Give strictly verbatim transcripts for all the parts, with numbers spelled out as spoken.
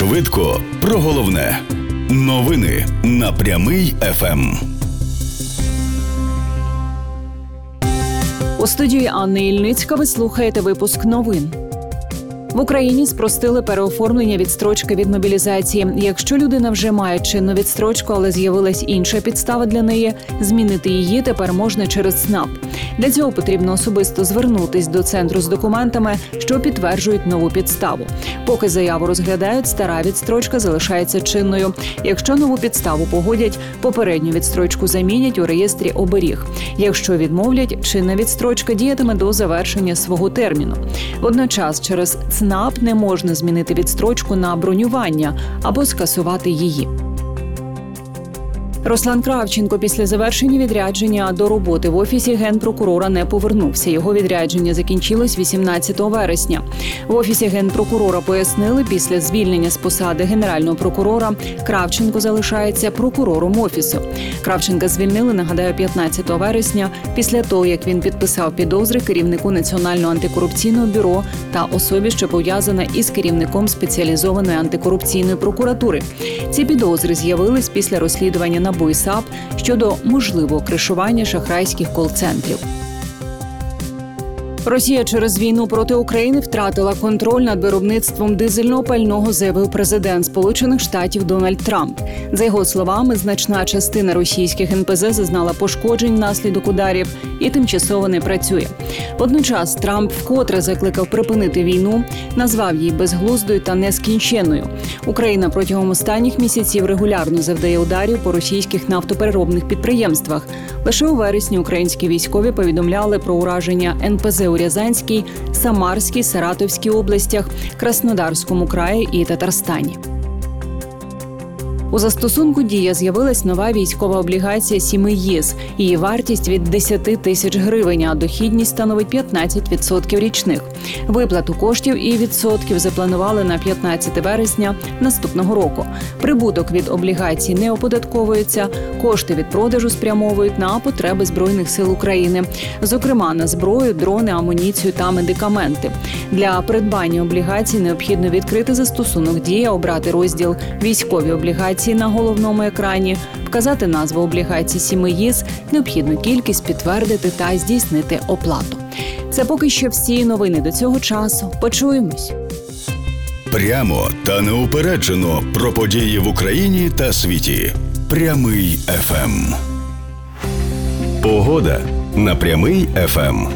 Швидко про головне. Новини на Прямий еф ем. У студії Анни Ільницька ви слухаєте випуск новин. В Україні спростили переоформлення відстрочки від мобілізації. Якщо людина вже має чинну відстрочку, але з'явилась інша підстава для неї, змінити її тепер можна через ЦНАП. Для цього потрібно особисто звернутись до центру з документами, що підтверджують нову підставу. Поки заяву розглядають, стара відстрочка залишається чинною. Якщо нову підставу погодять, попередню відстрочку замінять у реєстрі оберіг. Якщо відмовлять, чинна відстрочка діятиме до завершення свого терміну. Водночас через ЦНАП не можна змінити відстрочку на бронювання або скасувати її. Руслан Кравченко після завершення відрядження до роботи в Офісі Генпрокурора не повернувся. Його відрядження закінчилось вісімнадцятого вересня. В Офісі Генпрокурора пояснили, після звільнення з посади Генерального прокурора Кравченко залишається прокурором Офісу. Кравченка звільнили, нагадаю, п'ятнадцятого вересня, після того, як він підписав підозри керівнику Національного антикорупційного бюро та особі, що пов'язана із керівником спеціалізованої антикорупційної прокуратури. Ці підозри з'явились після розслідування на НАБУ і САП щодо можливого кришування шахрайських кол-центрів. Росія через війну проти України втратила контроль над виробництвом дизельного пального, заявив президент Сполучених Штатів Дональд Трамп. За його словами, значна частина російських ен пе зе зазнала пошкоджень внаслідок ударів і тимчасово не працює. Водночас Трамп вкотре закликав припинити війну, назвав її безглуздою та нескінченною. Україна протягом останніх місяців регулярно завдає ударів по російських нафтопереробних підприємствах. Лише у вересні українські військові повідомляли про ураження ен пе зе у Рязанській, Самарській, Саратовській областях, Краснодарському краї і Татарстані. У застосунку «Дія» з'явилась нова військова облігація «Сіми ЄС». Її вартість від десять тисяч гривень, а дохідність становить п'ятнадцять відсотків річних. Виплату коштів і відсотків запланували на п'ятнадцяте вересня наступного року. Прибуток від облігацій не оподатковується, кошти від продажу спрямовують на потреби Збройних сил України, зокрема на зброю, дрони, амуніцію та медикаменти. Для придбання облігацій необхідно відкрити застосунок «Дія», обрати розділ «Військові облігації» на головному екрані, вказати назву облігацій «Сіми ЄС», необхідну кількість, підтвердити та здійснити оплату. Це поки що всі новини до цього часу. Почуємось. Прямо та неупереджено про події в Україні та світі. Прямий еф ем. Погода на Прямий еф ем.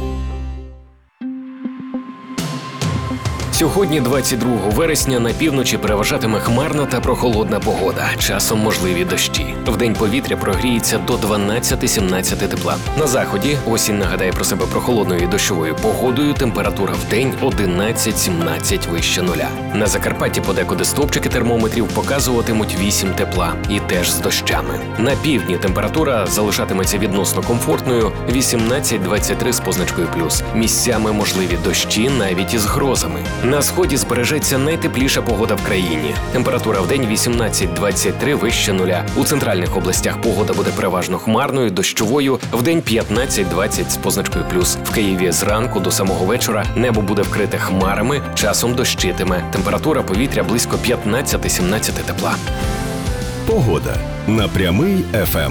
Сьогодні, двадцять другого вересня, на півночі переважатиме хмарна та прохолодна погода. Часом можливі дощі. Вдень повітря прогріється до дванадцять-сімнадцять тепла. На заході осінь нагадає про себе прохолодною і дощовою погодою. Температура вдень одинадцять-сімнадцять вище нуля. На Закарпатті подекуди стовпчики термометрів показуватимуть вісім тепла. І теж з дощами. На півдні температура залишатиметься відносно комфортною вісімнадцять-двадцять три з позначкою плюс. Місцями можливі дощі навіть із грозами. На сході збережеться найтепліша погода в країні. Температура вдень вісімнадцять-двадцять три вище нуля. У центральних областях погода буде переважно хмарною, дощовою, вдень п'ятнадцять-двадцять з позначкою плюс. В Києві зранку до самого вечора небо буде вкрите хмарами, часом дощитиме. Температура повітря близько п'ятнадцять-сімнадцять тепла. Погода на Прямий еф ем.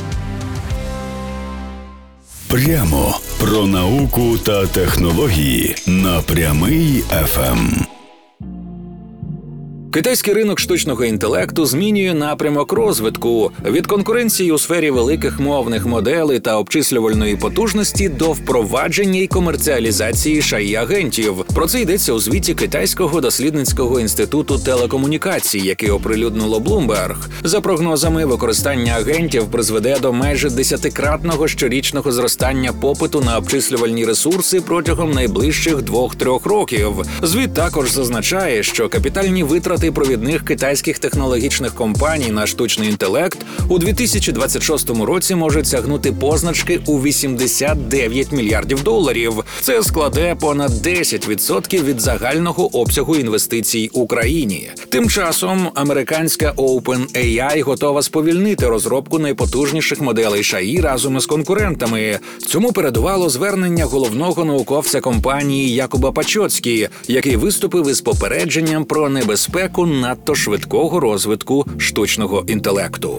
Прямо про науку та технології на Прямий еф ем. Китайський ринок штучного інтелекту змінює напрямок розвитку від конкуренції у сфері великих мовних моделей та обчислювальної потужності до впровадження і комерціалізації еш ей ай-агентів. Про це йдеться у звіті Китайського дослідницького інституту телекомунікацій, який оприлюднило Bloomberg. За прогнозами, використання агентів призведе до майже десятикратного щорічного зростання попиту на обчислювальні ресурси протягом найближчих двох-трьох років. Звіт також зазначає, що капітальні витрати провідних китайських технологічних компаній на штучний інтелект у дві тисячі двадцять шостому році можуть сягнути позначки у вісімдесят дев'ять мільярдів доларів. Це складе понад десять відсотків від загального обсягу інвестицій Україні. Тим часом американська OpenAI готова сповільнити розробку найпотужніших моделей еш ей ай разом із конкурентами. Цьому передувало звернення головного науковця компанії Якуба Пачоцькі, який виступив із попередженням про небезпеку небезпеку надто швидкого розвитку штучного інтелекту.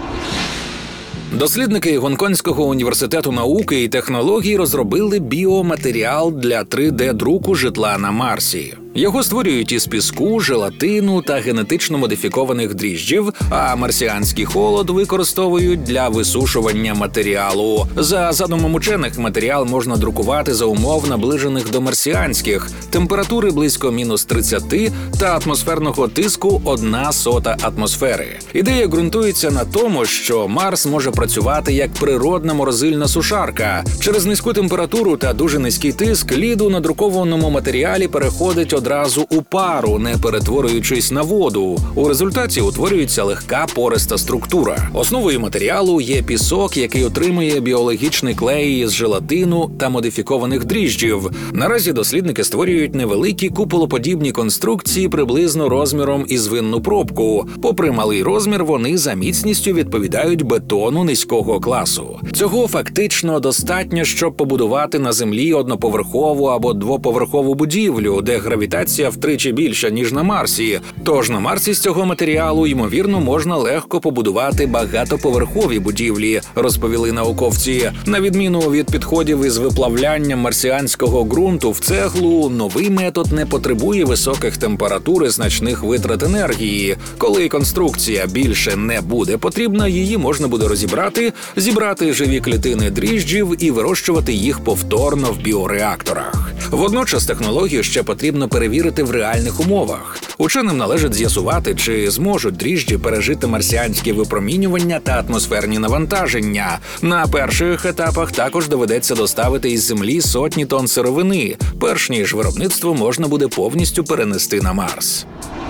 Дослідники Гонконгського університету науки і технологій розробили біоматеріал для три де-друку житла на Марсі. Його створюють із піску, желатину та генетично модифікованих дріжджів, а марсіанський холод використовують для висушування матеріалу. За задумом учених, матеріал можна друкувати за умов, наближених до марсіанських, температури близько мінус тридцять та атмосферного тиску одна сота атмосфери. Ідея ґрунтується на тому, що Марс може працювати як природна морозильна сушарка. Через низьку температуру та дуже низький тиск лід у надрукованому матеріалі переходить одразу у пару, не перетворюючись на воду. У результаті утворюється легка пориста структура. Основою матеріалу є пісок, який отримує біологічний клей з желатину та модифікованих дріжджів. Наразі дослідники створюють невеликі куполоподібні конструкції приблизно розміром із винну пробку. Попри малий розмір, вони за міцністю відповідають бетону низького класу. Цього фактично достатньо, щоб побудувати на Землі одноповерхову або двоповерхову будівлю, де гравітація втричі більша, ніж на Марсі. Тож на Марсі з цього матеріалу, ймовірно, можна легко побудувати багатоповерхові будівлі, розповіли науковці. На відміну від підходів із виплавлянням марсіанського ґрунту в цеглу, новий метод не потребує високих температур і значних витрат енергії. Коли конструкція більше не буде потрібна, її можна буде розібрати, зібрати живі клітини дріжджів і вирощувати їх повторно в біореакторах. Водночас технологію ще потрібно перевірити в реальних умовах. Ученим належить з'ясувати, чи зможуть дріжджі пережити марсіанські випромінювання та атмосферні навантаження. На перших етапах також доведеться доставити із Землі сотні тонн сировини, перш ніж виробництво можна буде повністю перенести на Марс.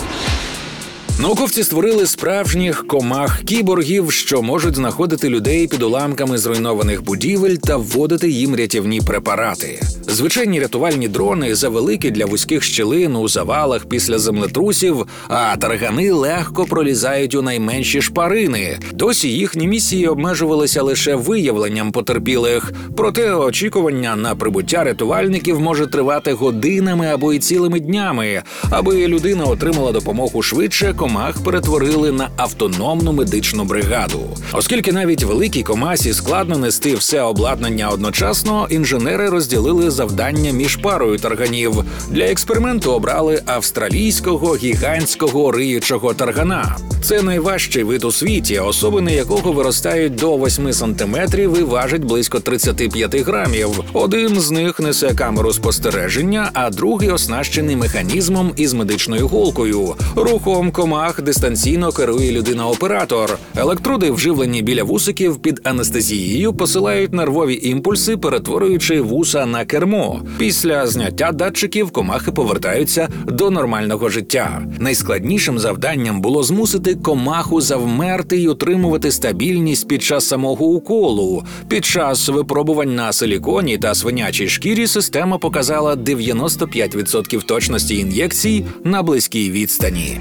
Науковці створили справжніх комах-кіборгів, що можуть знаходити людей під уламками зруйнованих будівель та вводити їм рятівні препарати. Звичайні рятувальні дрони завеликі для вузьких щілин у завалах після землетрусів, а таргани легко пролізають у найменші шпарини. Досі їхні місії обмежувалися лише виявленням потерпілих. Проте очікування на прибуття рятувальників може тривати годинами або й цілими днями. Аби людина отримала допомогу швидше, комах перетворили на автономну медичну бригаду. Оскільки навіть великій комасі складно нести все обладнання одночасно, інженери розділили завдання між парою тарганів. Для експерименту обрали австралійського гігантського риючого таргана. Це найважчий вид у світі, особини якого виростають до восьми сантиметрів і важать близько тридцять п'ять грамів. Один з них несе камеру спостереження, а другий оснащений механізмом із медичною голкою. Рухом комах дистанційно керує людина-оператор. Електроди, вживлені біля вусиків під анестезією, посилають нервові імпульси, перетворюючи вуса на кермо. Після зняття датчиків комахи повертаються до нормального життя. Найскладнішим завданням було змусити комаху завмерти й утримувати стабільність під час самого уколу. Під час випробувань на силіконі та свинячій шкірі система показала дев'яносто п'ять відсотків точності ін'єкцій на близькій відстані.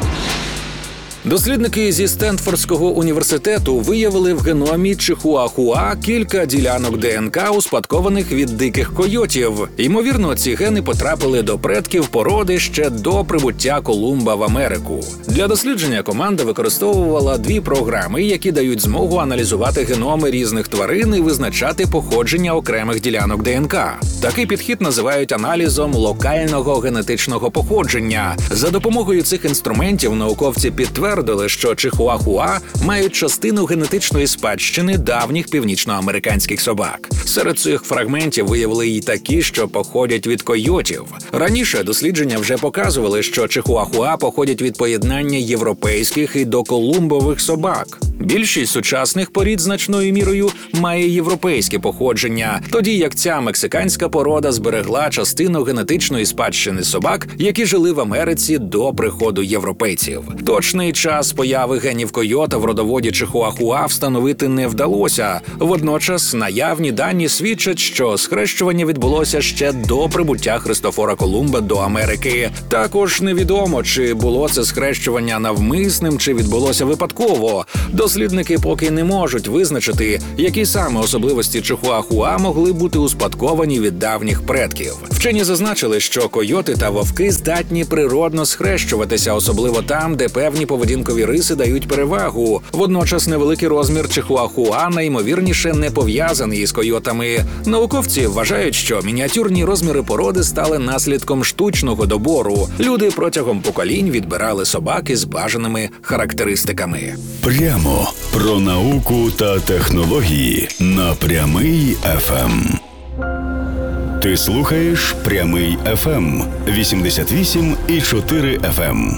Дослідники зі Стенфордського університету виявили в геномі чихуахуа кілька ділянок ДНК, успадкованих від диких койотів. Ймовірно, ці гени потрапили до предків породи ще до прибуття Колумба в Америку. Для дослідження команда використовувала дві програми, які дають змогу аналізувати геноми різних тварин і визначати походження окремих ділянок ДНК. Такий підхід називають аналізом локального генетичного походження. За допомогою цих інструментів науковці підтвердили, що чихуахуа мають частину генетичної спадщини давніх північноамериканських собак. Серед цих фрагментів виявили й такі, що походять від койотів. Раніше дослідження вже показували, що чихуахуа походять від поєднання європейських і доколумбових собак. Більшість сучасних порід значною мірою має європейське походження, тоді як ця мексиканська порода зберегла частину генетичної спадщини собак, які жили в Америці до приходу європейців. Точний час появи генів койота в родоводі Чихуахуа встановити не вдалося. Водночас наявні дані свідчать, що схрещування відбулося ще до прибуття Христофора Колумба до Америки. Також невідомо, чи було це схрещування навмисним, чи відбулося випадково. Дослідники поки не можуть визначити, які саме особливості Чихуахуа могли бути успадковані від давніх предків. Вчені зазначили, що койоти та вовки здатні природно схрещуватися, особливо там, де певні поведінкові риси дають перевагу. Водночас невеликий розмір Чихуахуа найімовірніше не пов'язаний із койотами. Науковці вважають, що мініатюрні розміри породи стали наслідком штучного добору. Люди протягом поколінь відбирали собак із бажаними характеристиками. Прямо про науку та технології на Прямий еф ем. Ти слухаєш Прямий еф ем вісімдесят вісім і чотири еф ем.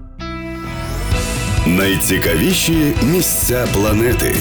Найцікавіші місця планети.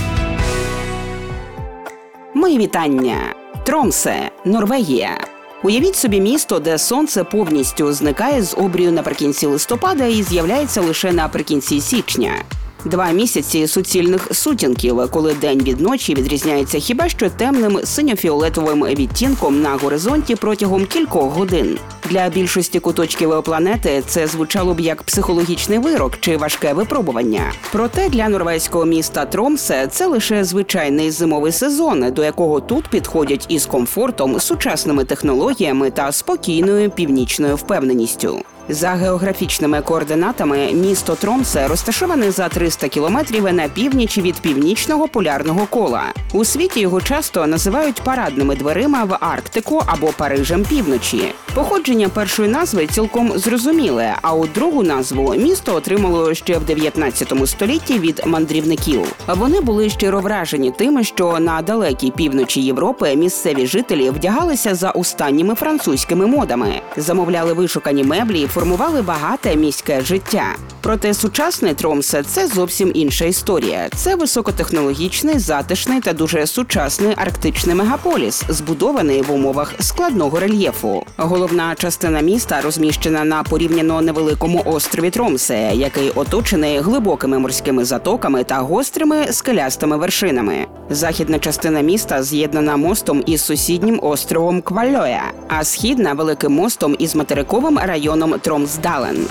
Мої вітання. Тромсе, Норвегія. Уявіть собі місто, де сонце повністю зникає з обрію наприкінці листопада і з'являється лише наприкінці січня. Два місяці суцільних сутінків, коли день від ночі відрізняється хіба що темним синьо-фіолетовим відтінком на горизонті протягом кількох годин. Для більшості куточків планети це звучало б як психологічний вирок чи важке випробування. Проте для норвезького міста Тромсе це лише звичайний зимовий сезон, до якого тут підходять із комфортом, сучасними технологіями та спокійною північною впевненістю. За географічними координатами місто Тромсе розташоване за триста кілометрів на північ від північного полярного кола. У світі його часто називають парадними дверима в Арктику або Парижем півночі. Походження першої назви цілком зрозуміле, а от другу назву місто отримало ще в дев'ятнадцятому столітті від мандрівників. Вони були щиро вражені тим, що на далекій півночі Європи місцеві жителі вдягалися за останніми французькими модами, замовляли вишукані меблі, формували багате міське життя. Проте сучасний Тромсе – це зовсім інша історія. Це високотехнологічний, затишний та дуже сучасний арктичний мегаполіс, збудований в умовах складного рельєфу. Головна частина міста розміщена на порівняно невеликому острові Тромсе, який оточений глибокими морськими затоками та гострими скелястими вершинами. Західна частина міста з'єднана мостом із сусіднім островом Квальоя, а східна – великим мостом із материковим районом Тромсдален.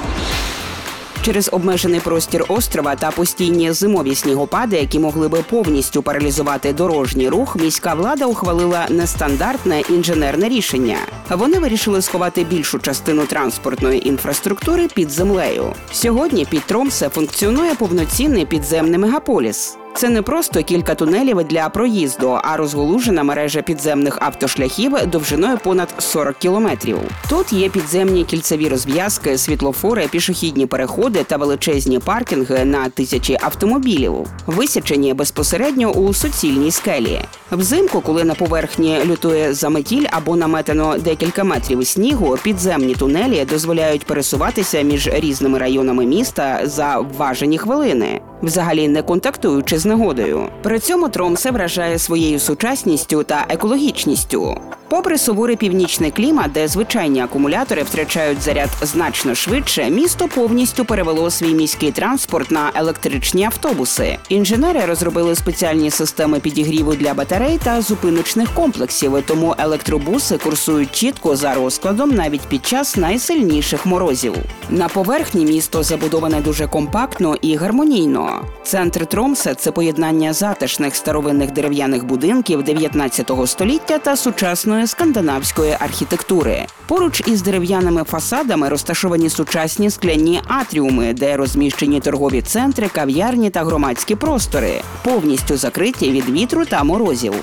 Через обмежений простір острова та постійні зимові снігопади, які могли би повністю паралізувати дорожній рух, міська влада ухвалила нестандартне інженерне рішення. Вони вирішили сховати більшу частину транспортної інфраструктури під землею. Сьогодні під Тромсе функціонує повноцінний підземний мегаполіс. Це не просто кілька тунелів для проїзду, а розголужена мережа підземних автошляхів довжиною понад сорок кілометрів. Тут є підземні кільцеві розв'язки, світлофори, пішохідні переходи та величезні паркінги на тисячі автомобілів, висічені безпосередньо у суцільній скелі. Взимку, коли на поверхні лютує заметіль або наметено декілька метрів снігу, підземні тунелі дозволяють пересуватися між різними районами міста за вважені хвилини, взагалі не контактуючи з негодою. При цьому Тромсе вражає своєю сучасністю та екологічністю. Попри суворий північний клімат, де звичайні акумулятори втрачають заряд значно швидше, місто повністю перевело свій міський транспорт на електричні автобуси. Інженери розробили спеціальні системи підігріву для батарей та зупиночних комплексів, тому електробуси курсують чітко за розкладом навіть під час найсильніших морозів. На поверхні місто забудоване дуже компактно і гармонійно. Центр Тромсе – це поєднання затишних старовинних дерев'яних будинків дев'ятнадцятого століття та сучасної скандинавської архітектури. Поруч із дерев'яними фасадами розташовані сучасні скляні атріуми, де розміщені торгові центри, кав'ярні та громадські простори, повністю закриті від вітру та морозів.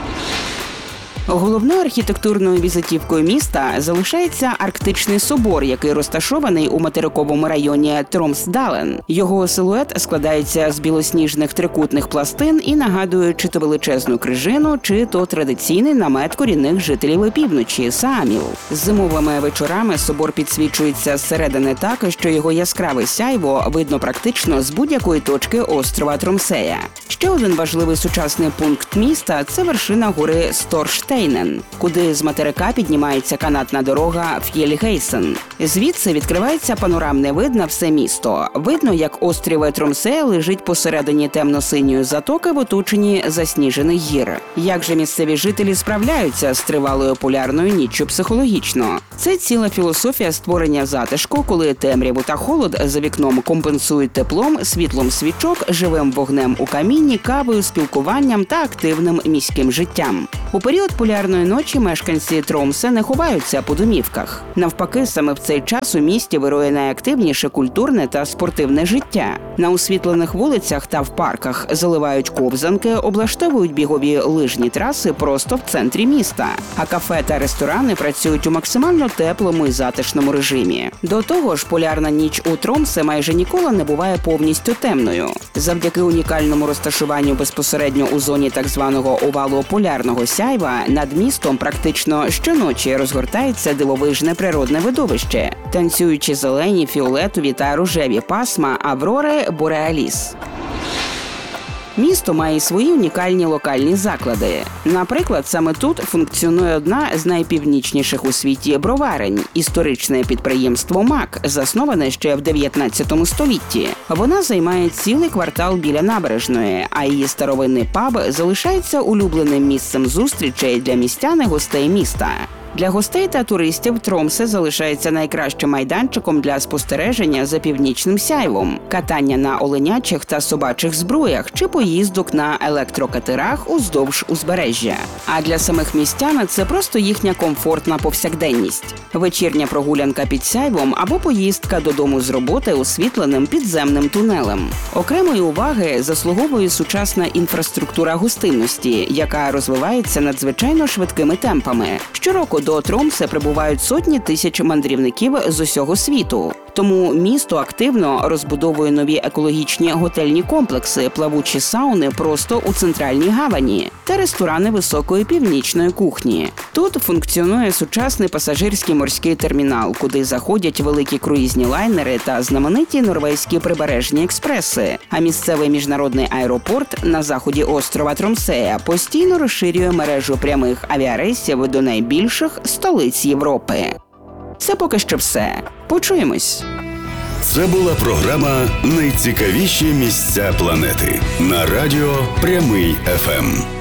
Головною архітектурною візитівкою міста залишається Арктичний собор, який розташований у материковому районі Тромсдален. Його силует складається з білосніжних трикутних пластин і нагадує чи то величезну крижину, чи то традиційний намет корінних жителів півночі – саамів. Зимовими вечорами собор підсвічується зсередини так, що його яскраве сяйво видно практично з будь-якої точки острова Тромсея. Ще один важливий сучасний пункт міста – це вершина гори Сторштейнен, куди з материка піднімається канатна дорога Ф'єльгейсен. Звідси відкривається панорамний вид на все місто. Видно, як острів Тромсе лежить посередині темно-синьої затоки в оточенні засніжених гір. Як же місцеві жителі справляються з тривалою полярною ніччю психологічно? Це ціла філософія створення затишку, коли темряву та холод за вікном компенсують теплом, світлом свічок, живим вогнем у каміні, кавою, спілкуванням та активним міським життям. У період полярної ночі мешканці Тромсе не ховаються по домівках. Навпаки, саме в цей час у місті вирує найактивніше культурне та спортивне життя. На освітлених вулицях та в парках заливають ковзанки, облаштовують бігові лижні траси просто в центрі міста. А кафе та ресторани працюють у максимально теплому і затишному режимі. До того ж, полярна ніч у Тромсе майже ніколи не буває повністю темною. Завдяки унікальному розташуванню безпосередньо у зоні так званого овалу полярного сяйва над містом практично щоночі розгортається дивовижне природне видовище – танцюючі зелені, фіолетові та рожеві пасма аврори бореаліс. Місто має свої унікальні локальні заклади. Наприклад, саме тут функціонує одна з найпівнічніших у світі броварень – історичне підприємство «Мак», засноване ще в дев'ятнадцятому столітті. Вона займає цілий квартал біля набережної, а її старовинний паб залишається улюбленим місцем зустрічей для містян і гостей міста. Для гостей та туристів Тромсе залишається найкращим майданчиком для спостереження за північним сяйвом, катання на оленячих та собачих збруях чи поїздок на електрокатерах уздовж узбережжя. А для самих містян це просто їхня комфортна повсякденність. Вечірня прогулянка під сяйвом або поїздка додому з роботи освітленим підземним тунелем. Окремої уваги заслуговує сучасна інфраструктура гостинності, яка розвивається надзвичайно швидкими темпами. Щороку до Тромсе прибувають сотні тисяч мандрівників з усього світу. Тому місто активно розбудовує нові екологічні готельні комплекси, плавучі сауни просто у центральній гавані та ресторани високої північної кухні. Тут функціонує сучасний пасажирський морський термінал, куди заходять великі круїзні лайнери та знамениті норвезькі прибережні експреси. А місцевий міжнародний аеропорт на заході острова Тромсея постійно розширює мережу прямих авіарейсів до найбільших столиць Європи. Це поки що все. Почуємось. Це була програма «Найцікавіші місця планети» на радіо «Прямий еф ем».